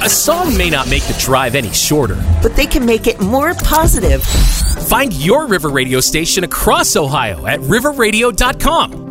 A song may not make the drive any shorter, but they can make it more positive. Find your River Radio station across Ohio at riverradio.com.